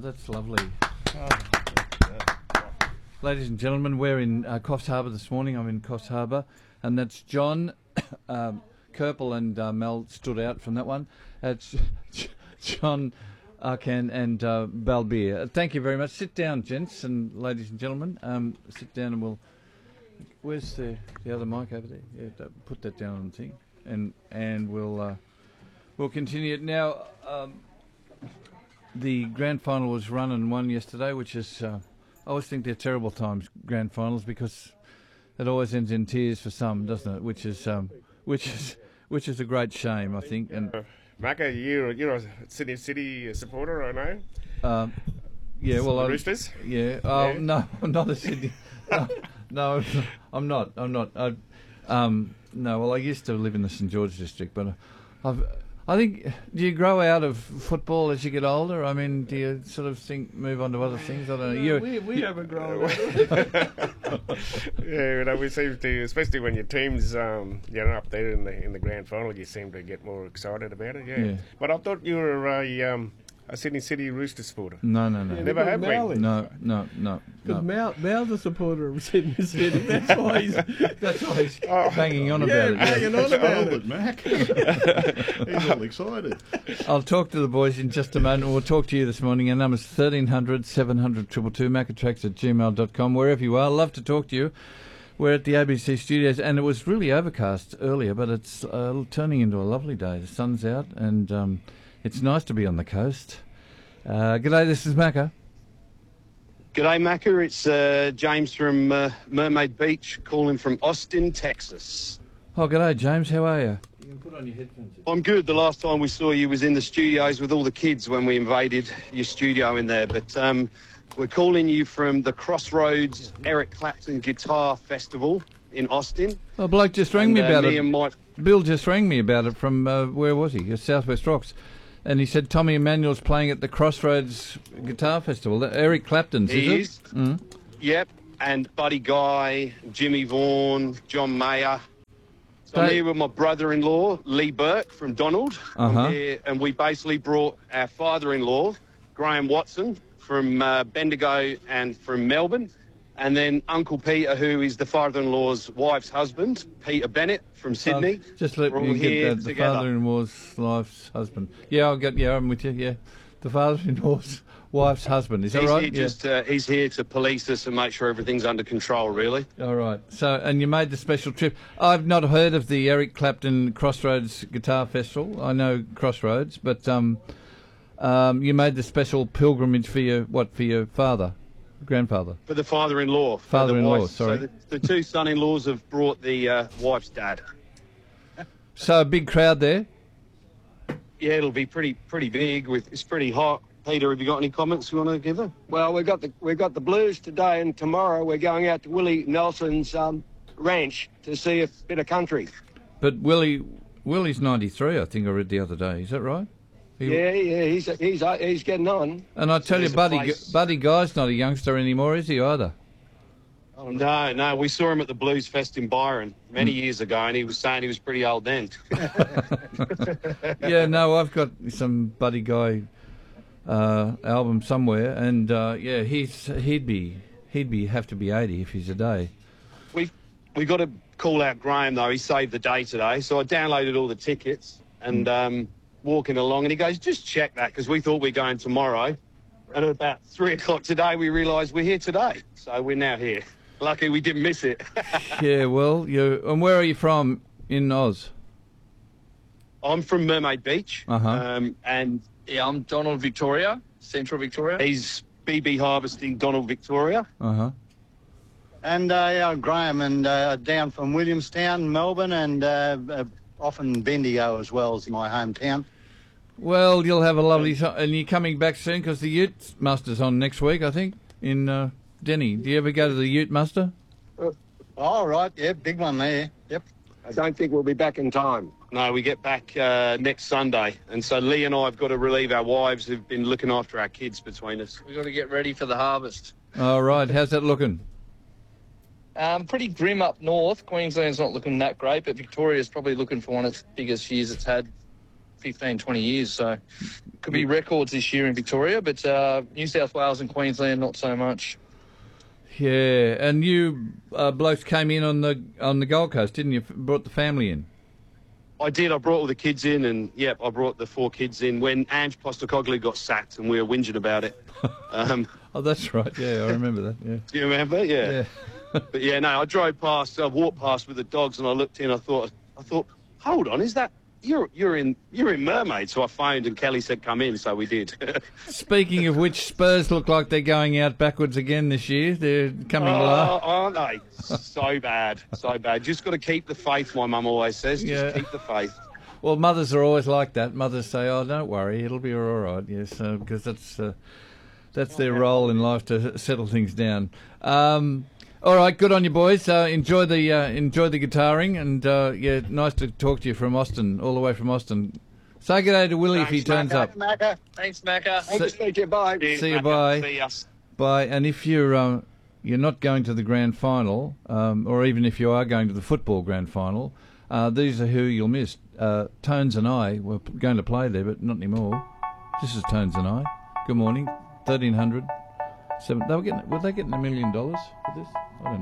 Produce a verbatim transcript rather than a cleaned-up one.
that's lovely. Oh, Ladies and gentlemen, we're in uh, Coffs Harbour this morning. I'm in Coffs Harbour, and that's John, um, Kerpel and uh, Mel stood out from that one. That's John Arcan and uh, Balbir. Thank you very much. Sit down, gents and ladies and gentlemen. Um, sit down and we'll... Where's the, the other mic over there? Yeah, that, put that down on the thing. And, and we'll, uh, we'll continue it now. Um, the grand final was run and won yesterday, which is... Uh, I always think they're terrible times, grand finals, because it always ends in tears for some, doesn't it? Which is, um, which is, which is a great shame, I think. And uh, Macca, you're you're a Sydney City supporter, I know. Um, yeah, well, the I, Roosters. Yeah. Oh yeah. no, I'm not a Sydney. No, no, I'm not. I'm not. I, um, no. Well, I used to live in the St George district, but I've. I think, do you grow out of football as you get older? I mean, do you sort of think, move on to other things? I don't know. No, you, we we you, haven't grown out. Yeah, you know, we seem to, especially when your team's um, you know, up there in the in the grand final, you seem to get more excited about it. Yeah. Yeah. But I thought you were a, um, a Sydney City Roosters supporter. No, no, no. Yeah, Never have Mal been. is. No, no, no, Because no. Mal, Mal's a supporter of Sydney City. That's why he's, That's why he's Oh. banging on yeah, about it. Yeah. banging on about Hold it. it, Mac. He's all excited. I'll talk to the boys in just a moment. We'll talk to you this morning. Our number's thirteen hundred, seven hundred, two two two, macatrax at gmail dot com. Wherever you are, love to talk to you. We're at the A B C studios, and it was really overcast earlier, but it's uh, turning into a lovely day. The sun's out, and um, it's nice to be on the coast. Uh, g'day, this is Macca. G'day, Macca. It's uh, James from uh, Mermaid Beach, calling from Austin, Texas. Oh, g'day, James. How are you? You can put on your headphones. I'm good. The last time we saw you was in the studios with all the kids when we invaded your studio in there. But um, we're calling you from the Crossroads Eric Clapton Guitar Festival in Austin. Oh, bloke just rang And, me uh, about me it. and Mike. Bill just rang me about it from, uh, where was he? Southwest Rocks. And he said Tommy Emmanuel's playing at the Crossroads Guitar Festival. That Eric Clapton's, He is is. it? Mm. Yep. And Buddy Guy, Jimmy Vaughan, John Mayer. So I'm They- here with my brother-in-law, Lee Burke from Donald. Uh-huh. I'm here, and we basically brought our father-in-law, Graham Watson, from uh, Bendigo and from Melbourne. And then Uncle Peter, who is the father-in-law's wife's husband, Peter Bennett from Sydney. Uh, just let We're all me get here that. The together. father-in-law's wife's husband. Yeah, I'll get. Yeah, I'm with you. Yeah, the father-in-law's wife's husband. Is that He's right? here Yeah. just uh, he's here to police us and make sure everything's under control, really. All right. So, and you made the special trip. I've not heard of the Eric Clapton Crossroads Guitar Festival. I know Crossroads, but um, um, you made the special pilgrimage for your what? For your father, grandfather. For the father-in-law. for the Father-in-law, wife. sorry. So the, the two son-in-laws have brought the uh, wife's dad. So a big crowd there. Yeah, it'll be pretty pretty big. With It's pretty hot. Peter, have you got any comments you want to give her? Well, we've got the we've got the Blues today, and tomorrow we're going out to Willie Nelson's um, ranch to see a bit of country. But Willie, Willie's ninety-three. I think I read the other day. Is that right? He- Yeah, yeah, he's he's uh, he's getting on. And I tell you, There's a Buddy, place- Buddy Guy's not a youngster anymore, is he either? No, no, we saw him at the Blues Fest in Byron many Hmm. years ago, and he was saying he was pretty old then. Yeah, no, I've got some Buddy Guy uh, album somewhere, and uh, yeah, he's he'd be he'd be have to be eighty if he's a day. we we got to call out Graham though. He saved the day today, so I downloaded all the tickets and um, walking along, and he goes, "Just check that," because we thought we we're going tomorrow. And at about three o'clock today, we realised we're here today, so we're now here. Lucky we didn't miss it. Yeah, well, you and where are you from in Oz? I'm from Mermaid Beach, Uh-huh. um, and Yeah, I'm Donald Victoria, Central Victoria. he's B B Harvesting Donald Victoria. Uh huh. And uh, yeah, Graham, and uh, down from Williamstown, Melbourne, and uh, uh, often Bendigo as well as my hometown. Well, you'll have a lovely time, and you're coming back soon because the Ute Muster's on next week, I think, in uh, Denny. Do you ever go to the Ute Muster? All right, yeah, big one there. Yep. I don't think we'll be back in time. No, we get back uh, next Sunday, and so Lee and I have got to relieve our wives who've been looking after our kids between us. We've got to get ready for the harvest. All right, how's that looking? Um, pretty grim up north. Queensland's not looking that great, but Victoria's probably looking for one of its biggest years it's had. fifteen, twenty years. So could be records this year in Victoria, but uh, New South Wales and Queensland not so much. Yeah, and you uh, blokes came in on the on the Gold Coast, didn't you? Brought the family in. I did. I brought all the kids in, and yep, I brought the four kids in when Ange Postecoglou got sacked, and we were whinging about it. Um, Oh, that's right. Yeah, I remember that. Yeah. do you remember? Yeah. Yeah. But yeah, no, I drove past. I walked past with the dogs, and I looked in. I thought, I thought, hold on, is that you're you're in you're in Mermaid? So I phoned, and Kelly said, come in. So we did. Speaking of which, Spurs look like they're going out backwards again this year. They're coming Oh, last. aren't they? So bad, so bad. Just got to keep the faith. My mum always says, just Yeah. keep the faith. Well, mothers are always like that. Mothers say, "Oh, don't worry, it'll be all right." Yes, uh, because that's uh, that's their role in life to settle things down. Um, all right, good on you, boys. Uh, enjoy the uh, enjoy the guitaring, and uh, yeah, nice to talk to you from Austin, all the way from Austin. Say good day to Willie if he turns up. Macca. Thanks, Macca. Good to speak to you. Bye. Cheers, See you, Macca. bye. See us. Bye. And if you're uh, you're not going to the grand final, um, or even if you are going to the football grand final, uh, these are who you'll miss. Uh, Tones and I were p- going to play there, but not anymore. This is Tones and I. Good morning. Thirteen hundred. Seven. They were getting. Were they getting a million dollars for this? I don't know.